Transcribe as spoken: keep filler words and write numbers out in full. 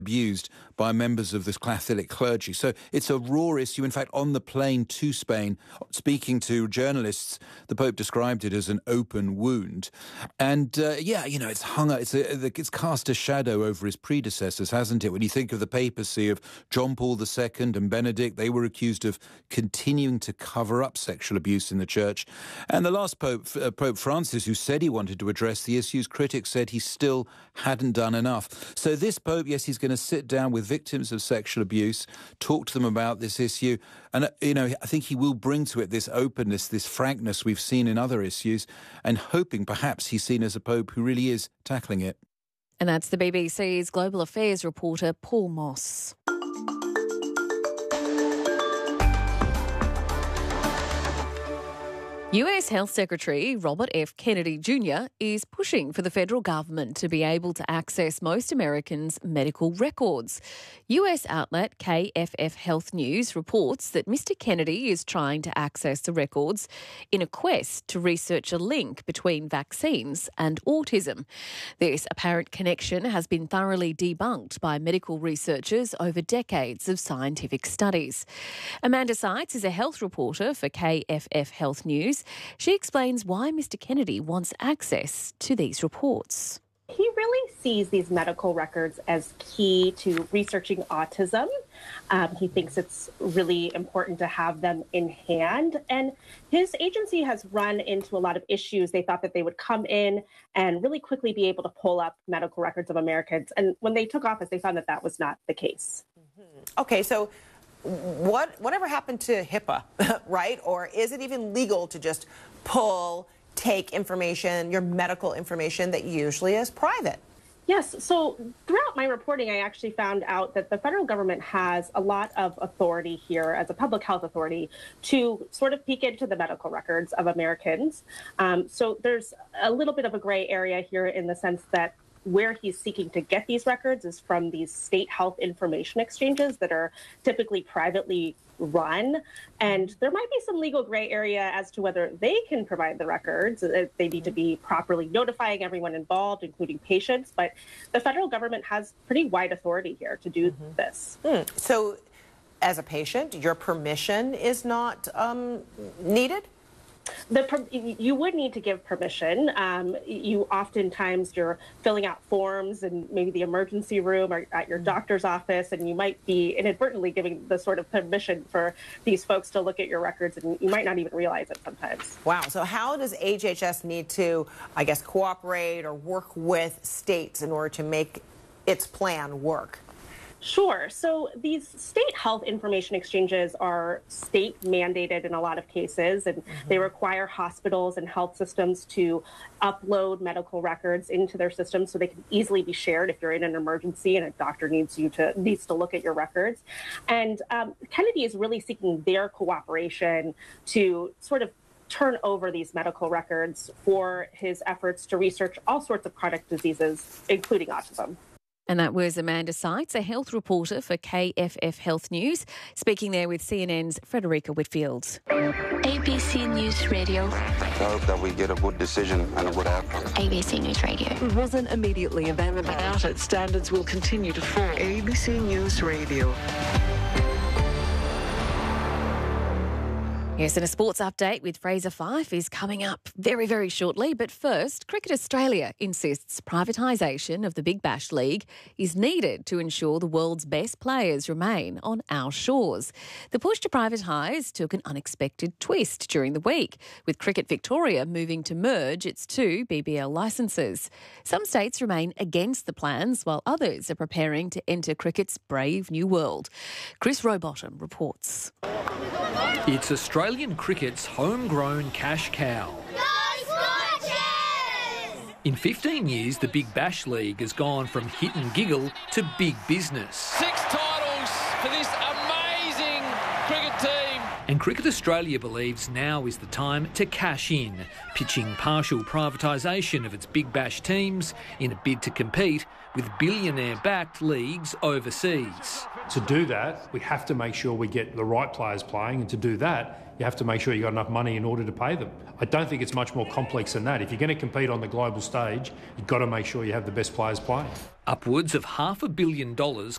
abused by members of the Catholic clergy. So it's a raw issue. In fact, on the plane to Spain, speaking to journalists, the Pope described it as an open wound. And uh, yeah, you know, it's hung, it's, a, it's cast a shadow over his predecessors, hasn't it? When you think of the papacy of John Paul the Second and Benedict, they were accused of continuing to cover up sexual abuse in the church. And the last Pope, uh, Pope Francis, who said he wanted to address the issues, critics said he still hadn't done enough. So this Pope, yes, he's going to sit down with victims of sexual abuse, talk to them about this issue. And, uh, you know, I think he will bring to it this openness, this frankness we've seen in other issues, and hoping perhaps he's seen as a Pope who really is tackling it. And that's the B B C's Global Affairs reporter, Paul Moss. U S Health Secretary Robert F. Kennedy Junior is pushing for the federal government to be able to access most Americans' medical records. U S outlet K F F Health News reports that Mister Kennedy is trying to access the records in a quest to research a link between vaccines and autism. This apparent connection has been thoroughly debunked by medical researchers over decades of scientific studies. Amanda Seitz is a health reporter for K F F Health News. She explains why Mister Kennedy wants access to these reports. He really sees these medical records as key to researching autism. Um, he thinks it's really important to have them in hand. And his agency has run into a lot of issues. They thought that they would come in and really quickly be able to pull up medical records of Americans. And when they took office, they found that that was not the case. Mm-hmm. Okay, so What, whatever happened to HIPAA, right? Or is it even legal to just pull, take information, your medical information that usually is private? Yes. So throughout my reporting, I actually found out that the federal government has a lot of authority here as a public health authority to sort of peek into the medical records of Americans. Um, so there's a little bit of a gray area here in the sense that where he's seeking to get these records is from these state health information exchanges that are typically privately run. And there might be some legal gray area as to whether they can provide the records. They need to be properly notifying everyone involved, including patients. But the federal government has pretty wide authority here to do mm-hmm. this. Mm. So as a patient, your permission is not um, needed? The, you would need to give permission. Um, you oftentimes you're filling out forms in maybe the emergency room or at your doctor's office, and you might be inadvertently giving the sort of permission for these folks to look at your records, and you might not even realize it sometimes. Wow. So how does H H S need to, I guess, cooperate or work with states in order to make its plan work? Sure. So these state health information exchanges are state mandated in a lot of cases, and mm-hmm. they require hospitals and health systems to upload medical records into their systems so they can easily be shared if you're in an emergency and a doctor needs you to needs to look at your records. And um, Kennedy is really seeking their cooperation to sort of turn over these medical records for his efforts to research all sorts of chronic diseases, including autism. And that was Amanda Seitz, a health reporter for K F F Health News, speaking there with C N N's Frederica Whitfield. A B C News Radio. I hope that we get a good decision and a good outcome. A B C News Radio. It wasn't immediately available. Out it, standards will continue to fall. A B C News Radio. Yes, and a sports update with Fraser Fyfe is coming up very, very shortly. But first, Cricket Australia insists privatisation of the Big Bash League is needed to ensure the world's best players remain on our shores. The push to privatise took an unexpected twist during the week, with Cricket Victoria moving to merge its two B B L licences. Some states remain against the plans, while others are preparing to enter cricket's brave new world. Chris Rowbottom reports. It's Australian cricket's homegrown cash cow. Go Scorchers! In fifteen years, the Big Bash League has gone from hit and giggle to big business. Six titles for this amazing cricket team. And Cricket Australia believes now is the time to cash in, pitching partial privatisation of its Big Bash teams in a bid to compete with billionaire-backed leagues overseas. To do that, we have to make sure we get the right players playing, and to do that, you have to make sure you've got enough money in order to pay them. I don't think it's much more complex than that. If you're going to compete on the global stage, you've got to make sure you have the best players playing. Upwards of half a billion dollars